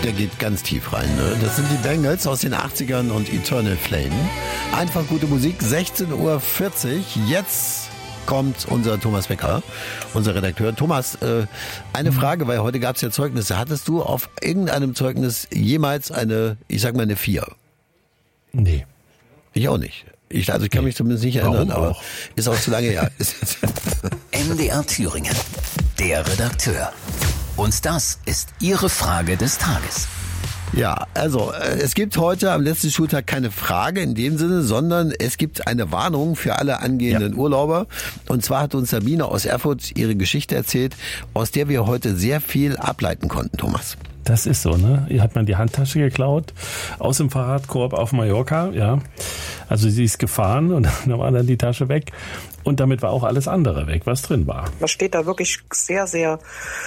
Der geht ganz tief rein. Ne? Das sind die Bangles aus den 80ern und Eternal Flame. Einfach gute Musik, 16:40 Uhr. Jetzt kommt unser Thomas Becker, unser Redakteur. Thomas, eine Frage, weil heute gab es ja Zeugnisse. Hattest du auf irgendeinem Zeugnis jemals eine 4? Nee. Ich auch nicht. Ich kann mich zumindest nicht erinnern, aber ist auch zu lange her. MDR Thüringen, der Redakteur. Und das ist Ihre Frage des Tages. Ja, also es gibt heute am letzten Schultag keine Frage in dem Sinne, sondern es gibt eine Warnung für alle angehenden Urlauber. Und zwar hat uns Sabine aus Erfurt ihre Geschichte erzählt, aus der wir heute sehr viel ableiten konnten, Thomas. Das ist so, ne? Hier hat man die Handtasche geklaut aus dem Fahrradkorb auf Mallorca, ja. Also sie ist gefahren und dann war dann die Tasche weg. Und damit war auch alles andere weg, was drin war. Man steht da wirklich sehr, sehr,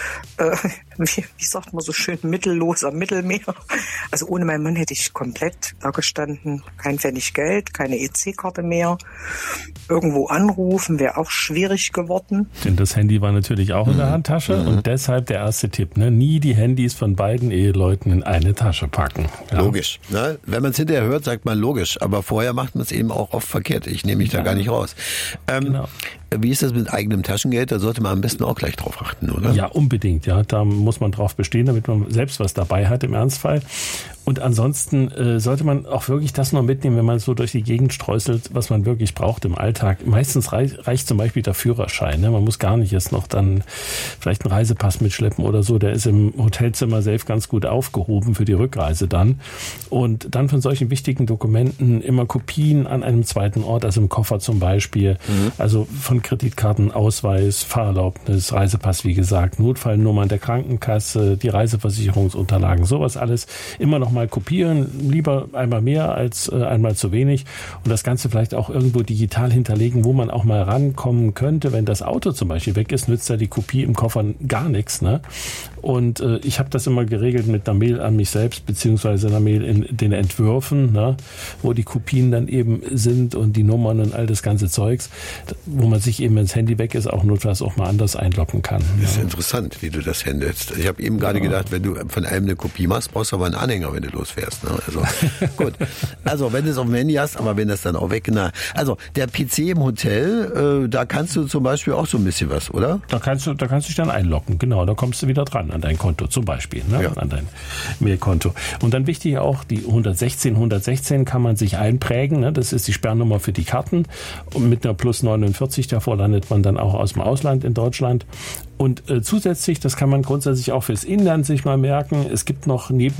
wie sagt man so schön, mittellos am Mittelmeer. Also ohne meinen Mann hätte ich komplett da gestanden. Kein Pfennig Geld, keine EC-Karte mehr. Irgendwo anrufen wäre auch schwierig geworden. Denn das Handy war natürlich auch in der Handtasche. Und deshalb der erste Tipp, ne? Nie die Handys von beiden Eheleuten in eine Tasche packen. Ja. Logisch. Ne? Wenn man es hinterher hört, sagt man logisch. Aber vorher macht man es eben auch oft verkehrt. Ich nehme mich da gar nicht raus. Genau. Wie ist das mit eigenem Taschengeld? Da sollte man am besten auch gleich drauf achten, oder? Ja, unbedingt. Ja, da muss man drauf bestehen, damit man selbst was dabei hat im Ernstfall. Und ansonsten sollte man auch wirklich das noch mitnehmen, wenn man so durch die Gegend streuselt, was man wirklich braucht im Alltag. Meistens reicht zum Beispiel der Führerschein. Ne? Man muss gar nicht jetzt noch dann vielleicht einen Reisepass mitschleppen oder so. Der ist im Hotelzimmer selbst ganz gut aufgehoben für die Rückreise dann. Und dann von solchen wichtigen Dokumenten immer Kopien an einem zweiten Ort, also im Koffer zum Beispiel. Also von Kreditkarten, Ausweis, Fahrerlaubnis, Reisepass, wie gesagt, Notfallnummern der Krankenkasse, die Reiseversicherungsunterlagen, sowas alles immer noch mal kopieren, lieber einmal mehr als einmal zu wenig und das Ganze vielleicht auch irgendwo digital hinterlegen, wo man auch mal rankommen könnte. Wenn das Auto zum Beispiel weg ist, nützt ja die Kopie im Koffer gar nichts. Ne? Und ich habe das immer geregelt mit einer Mail an mich selbst, beziehungsweise einer Mail in den Entwürfen, ne? Wo die Kopien dann eben sind und die Nummern und all das ganze Zeugs, wo man sich eben, wenn das Handy weg ist, auch notfalls auch mal anders einloggen kann. Das ist interessant, wie du das handelst. Ich habe eben gerade gedacht, wenn du von einem eine Kopie machst, brauchst du aber einen Anhänger, wenn du losfährst. Ne? Also gut. Also wenn du es auf dem Handy hast, aber wenn das dann auch weg, also der PC im Hotel, da kannst du zum Beispiel auch so ein bisschen was, oder? Da kannst du dich dann einloggen, genau. Da kommst du wieder dran an dein Konto zum Beispiel, ne? Ja. An dein Mailkonto. Und dann wichtig auch, die 116 kann man sich einprägen. Ne? Das ist die Sperrnummer für die Karten. Und mit einer plus 49 davor landet man dann auch aus dem Ausland in Deutschland. Und zusätzlich, das kann man grundsätzlich auch fürs Inland sich mal merken, es gibt noch neben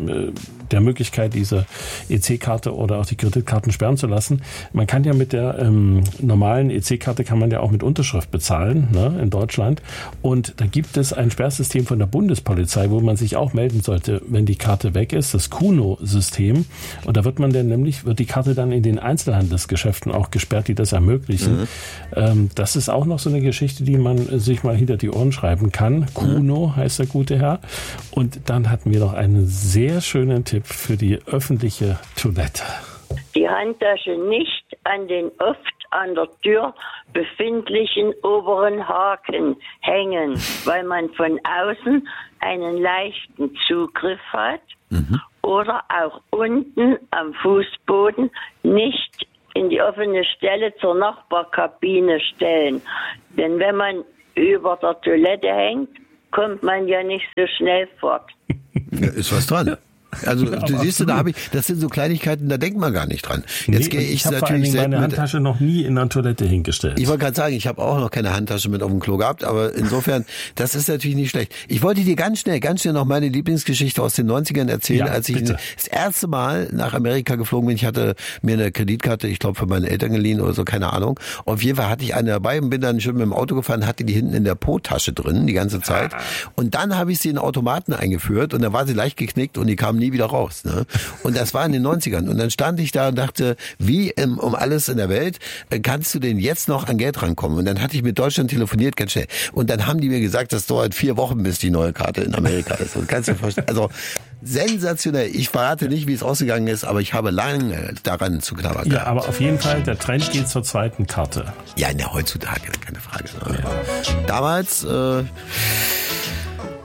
der Möglichkeit, diese EC-Karte oder auch die Kreditkarten sperren zu lassen, man kann ja mit der normalen EC-Karte kann man ja auch mit Unterschrift bezahlen, ne, in Deutschland. Und da gibt es ein Sperrsystem von der Bundespolizei, wo man sich auch melden sollte, wenn die Karte weg ist, das Kuno-System. Und da wird die Karte dann in den Einzelhandelsgeschäften auch gesperrt, die das ermöglichen. Das ist auch noch so eine Geschichte, die man sich mal hinter die Ohren schreiben kann. Kuno heißt der gute Herr. Und dann hatten wir noch einen sehr schönen Tipp für die öffentliche Toilette. Die Handtasche nicht an den oft an der Tür befindlichen oberen Haken hängen, weil man von außen einen leichten Zugriff hat oder auch unten am Fußboden nicht in die offene Stelle zur Nachbarkabine stellen. Denn wenn man über der Toilette hängt, kommt man ja nicht so schnell fort. Ja, ist was dran. Also du siehst, das sind so Kleinigkeiten, da denkt man gar nicht dran. Jetzt gehe ich habe natürlich meine Handtasche noch nie in der Toilette hingestellt. Ich wollte gerade sagen, ich habe auch noch keine Handtasche mit auf dem Klo gehabt, aber insofern, das ist natürlich nicht schlecht. Ich wollte dir ganz schnell noch meine Lieblingsgeschichte aus den 90ern erzählen, als ich das erste Mal nach Amerika geflogen bin. Ich hatte mir eine Kreditkarte, ich glaube für meine Eltern geliehen oder so, keine Ahnung. Auf jeden Fall hatte ich eine dabei und bin dann schön mit dem Auto gefahren, hatte die hinten in der Po-Tasche drin, die ganze Zeit. Und dann habe ich sie in den Automaten eingeführt und da war sie leicht geknickt und die kam nie wieder raus. Ne? Und das war in den 90ern. Und dann stand ich da und dachte, wie um alles in der Welt kannst du denn jetzt noch an Geld rankommen? Und dann hatte ich mit Deutschland telefoniert, ganz schnell. Und dann haben die mir gesagt, das dauert 4 Wochen, bis die neue Karte in Amerika ist. Und kannst du dir vorstellen, also sensationell. Ich verrate nicht, wie es ausgegangen ist, aber ich habe lange daran zu knabbern gehabt. Ja, aber auf jeden Fall, der Trend geht zur zweiten Karte. Ja, heutzutage, keine Frage. Ja. Damals,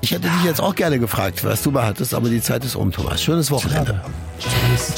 Ich hätte dich jetzt auch gerne gefragt, was du mal hattest, aber die Zeit ist um, Thomas. Schönes Wochenende. Tschüss.